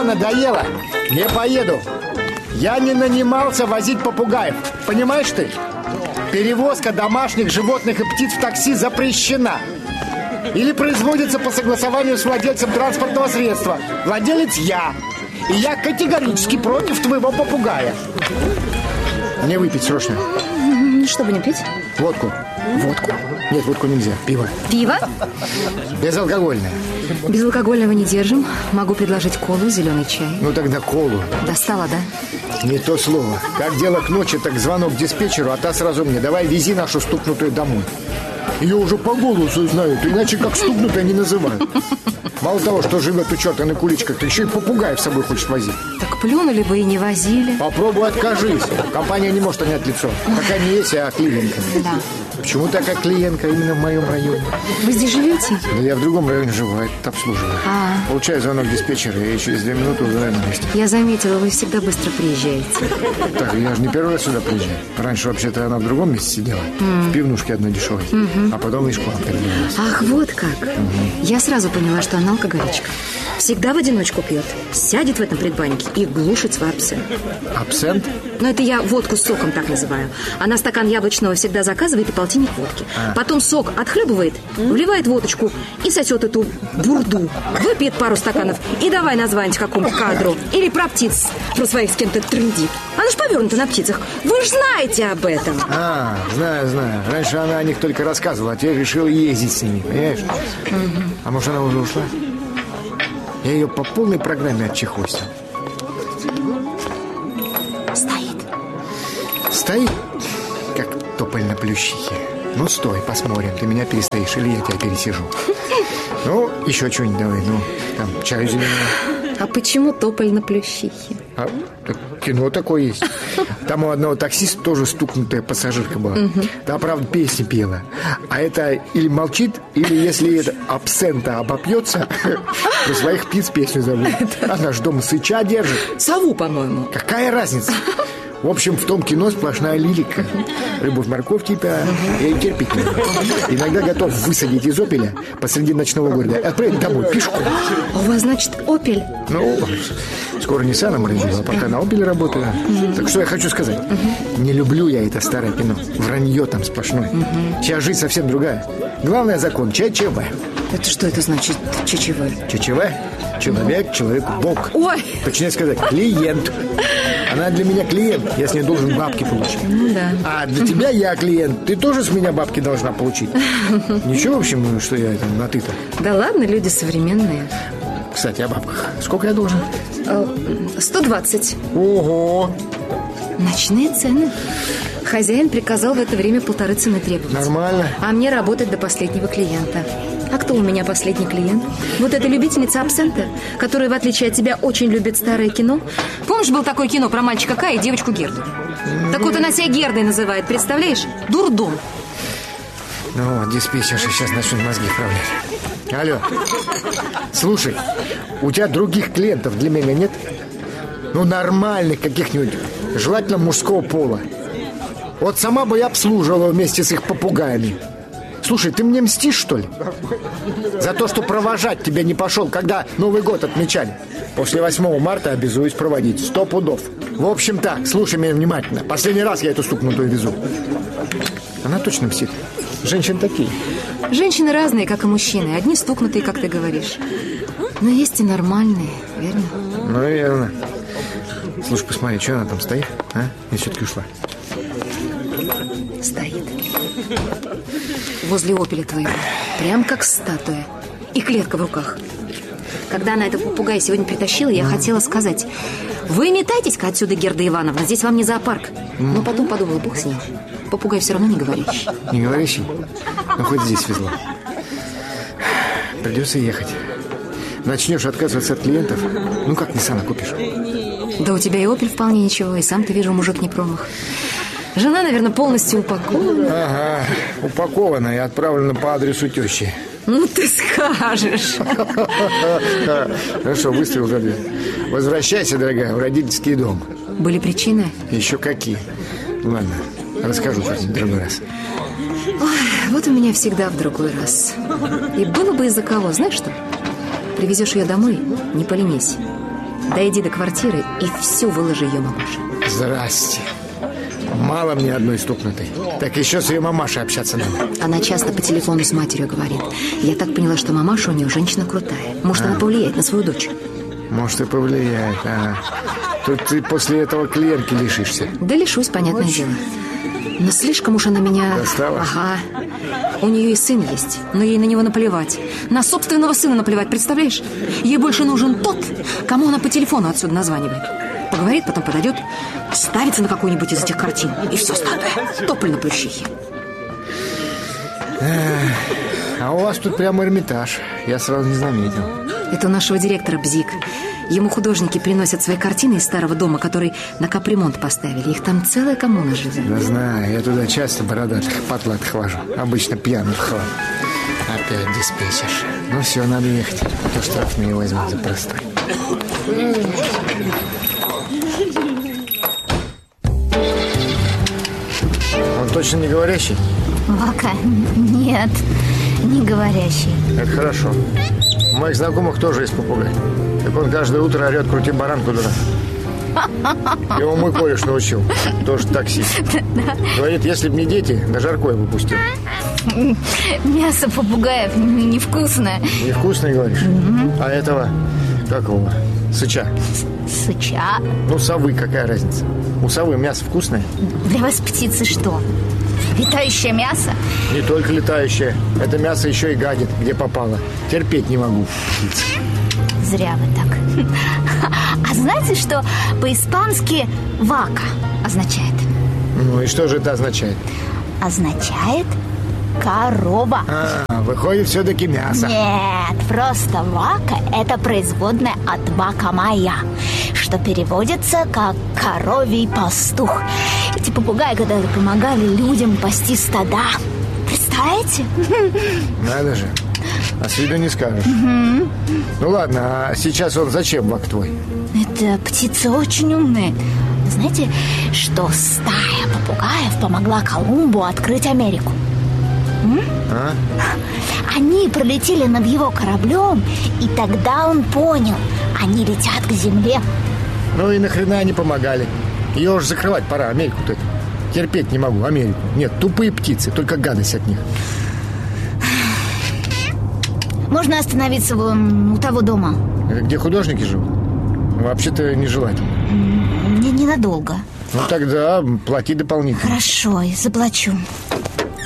надоело, не поеду. Я не нанимался возить попугаев. Понимаешь ты? Перевозка домашних животных и птиц в такси запрещена. Или производится по согласованию с владельцем транспортного средства. Владелец я. И я категорически против твоего попугая. Мне выпить срочно. Что будем пить? Водку. Водку? Нет, водку нельзя. Пиво. Пиво? Безалкогольное. Безалкогольного не держим. Могу предложить колу, зеленый чай. Ну тогда колу. Достала, да? Не то слово. Как дело к ночи, так звонок диспетчеру, а та сразу мне: давай вези нашу стукнутую домой. Ее уже по голосу знают, иначе как стукнутая не называют. Мало того, что живет у черта на куличках, так еще и попугаев с собой хочет возить. Так плюнули бы и не возили. Попробуй откажись. Компания не может понять лицо. Пока не есть, а клиентка. Да. Почему такая клиентка именно в моем районе? Вы здесь живете? Да я в другом районе живу, а этот обслуживаю. Получаю звонок диспетчера, и через 2 минуты уже на месте. Я заметила, вы всегда быстро приезжаете. Так, я же не первый раз сюда приезжаю. Раньше вообще-то она в другом месте сидела. В пивнушке одной дешевой. А потом лишь к вам перебилась. Ах, вот как. Я сразу поняла, что она алкоголичка. Всегда в одиночку пьет. Сядет в этом предбаннике и глушит свой абсент. Абсент? Ну, это я водку с соком так называю. Она стакан яблочного всегда заказывает и полтинник водки. Потом сок отхлебывает, вливает водочку и сосет эту бурду. Выпьет пару стаканов и давай название какому-то кадру. Или про птиц, про своих с кем-то трындит. Она ж повернута на птицах. Вы ж знаете об этом. Знаю. Раньше она о них только рассказывала, а теперь решила ездить с ними, понимаешь? А может, она уже ушла? Я ее по полной программе отчехвостил. Стоит, как тополь на плющихе. Ну, стой, посмотрим, ты меня перестоишь или я тебя пересижу. Ну, еще что-нибудь давай, там, чаю зеленого. А почему тополь на плющихе? Так, кино такое есть. Там у одного таксиста тоже стукнутая пассажирка была. Та, правда, песни пела. А это или молчит, или если это абсента обопьется, про своих птиц песню зовут. Она ж дома сыча держит. Сову, по-моему. Какая разница? В общем, в том кино сплошная лирика. Рыбу в морковь типа я и терпеть не могу. Иногда готов высадить из «Опеля» посреди ночного города и отправить домой пешком. У вас, значит, «Опель»? Ну, скоро Ниссаном рынку, а пока на «Опеле» работаю. Так что я хочу сказать. Не люблю я это старое кино. Вранье там сплошное. Сейчас жизнь совсем другая. Главный закон – ЧЧВ. Это что это значит, ЧЧВ? ЧЧВ – человек, человеку Бог. Ой! Точнее сказать, клиент. Она для меня клиент, я с ней должен бабки получить. Ну да. А для тебя я клиент, ты тоже с меня бабки должна получить. Ничего, в общем, что я там на ты-то. Да ладно, люди современные. Кстати, о бабках. Сколько я должен? 120. Ого! Ночные цены. Хозяин приказал в это время 1,5 цены требовать. Нормально. А мне работать до последнего клиента. А кто у меня последний клиент? Вот эта любительница абсента, которая, в отличие от тебя, очень любит старое кино. Помнишь, был такое кино про мальчика Кая и девочку Герду? Так вот, она себя Гердой называет, представляешь? Дурдом. Ну вот, диспетчерша сейчас начнет мозги вправлять. Алло. Слушай, у тебя других клиентов для меня нет? Ну, нормальных каких-нибудь, желательно мужского пола. Вот сама бы я обслуживала вместе с их попугаями. Слушай, ты мне мстишь, что ли? За то, что провожать тебя не пошел, когда Новый год отмечали. После 8 марта обязуюсь проводить 100 пудов. В общем так, слушай меня внимательно. Последний раз я эту стукнутую везу. Она точно мстит. Женщины такие. Женщины разные, как и мужчины. Одни стукнутые, как ты говоришь. Но есть и нормальные, верно? Ну, верно. Слушай, посмотри, что она там стоит, а? Я все-таки ушла. Стоит. Возле «Опеля» твоего. Прям как статуя. И клетка в руках. Когда она этот попугай сегодня притащила, я хотела сказать: вы метайтесь-ка отсюда, Герда Ивановна, здесь вам не зоопарк. Но потом подумала, бог с ним. Попугай все равно не говорящий. Не говорящий? Ну, хоть здесь везло. Придется ехать. Начнешь отказываться от клиентов, ну как Ниссана купишь? Да у тебя и «Опель» вполне ничего, и сам ты, вижу, мужик не промах. Жена, наверное, полностью упакована. Ага, упакована и отправлена по адресу тещи. Ну ты скажешь. Хорошо, выставил за дверь. Возвращайся, дорогая, в родительский дом. Были причины? Еще какие? Ладно, расскажу как-нибудь в другой раз. Ой, вот у меня всегда в другой раз. И было бы из-за кого, знаешь что? Привезешь ее домой, не поленись. Дойди до квартиры и все выложи ее мамаше. Здрасте. Мало мне одной стукнутой. Так еще с ее мамашей общаться надо. Она часто по телефону с матерью говорит. Я так поняла, что мамаша у нее женщина крутая. Может, она повлияет на свою дочь. Может, и повлияет, Тут ты после этого клиентки лишишься. Да лишусь, понятное дело. Но слишком уж она меня... Достала? Ага. У нее и сын есть, но ей на него наплевать. На собственного сына наплевать, представляешь? Ей больше нужен тот, кому она по телефону отсюда названивает. Поговорит, потом подойдет, ставится на какую-нибудь из этих картин. И все, статуя. Тополь на плющихе. А у вас тут прямо Эрмитаж. Я сразу не заметил. Это у нашего директора Бзик. Ему художники приносят свои картины из старого дома, который на капремонт поставили. Их там целая коммуна живет. Да знаю, я туда часто бородатых, потлатых хожу. Обычно пьяных хват. Опять диспетчерша. Ну все, надо ехать. А то штраф меня возьмут за простой. Он точно не говорящий? Вака, нет, не говорящий. Это хорошо. У моих знакомых тоже есть попугай. Так он каждое утро орет: крути баранку, дурак. Его мой кореш научил. Тоже таксист. Говорит, если бы не дети, на жаркое бы пустил. Мясо попугаев невкусное. Невкусное, говоришь? А этого, как его, сыча? Сыча? Ну, совы, какая разница? У совы мясо вкусное? Для вас птицы что? Летающее мясо? Не только летающее. Это мясо еще и гадит, где попало. Терпеть не могу птиц. Зря вы так. А знаете, что по-испански «вака» означает? Ну и что же это означает? Означает корова. Выходит, все-таки мясо. Нет, просто «вака» – это производная от «вака майя», что переводится как «коровий пастух». Эти попугаи когда-то помогали людям пасти стада. Представляете? Надо же. А с виду не скажешь. Ну ладно, а сейчас он зачем, Вак, твой? Это птицы очень умные. Знаете, что стая попугаев помогла Колумбу открыть Америку? Они пролетели над его кораблем, и тогда он понял, они летят к земле. Ну и нахрена они помогали? Ее уже закрывать пора, Америку-то. Терпеть не могу, Америку. Нет, тупые птицы, только гадость от них. Можно остановиться у того дома? Где художники живут? Вообще-то нежелательно. Ненадолго. Ну тогда плати дополнительно. Хорошо, я заплачу.